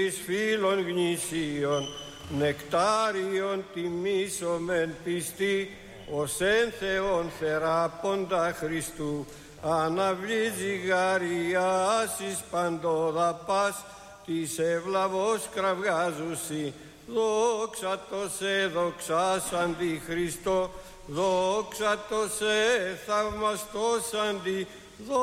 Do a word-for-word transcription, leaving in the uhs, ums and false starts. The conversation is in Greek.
εις φίλων γνησίων, νεκτάριον τιμήσομεν πιστή, ως εν Θεόν θεράποντα Χριστού, αναβλή ζυγαριάς εις παντόδαπας, της ευλαβώς κραυγάζουσι, δόξα το σε δοξάσαντι Χριστό, δόξα το σε θαυμαστώσαντι,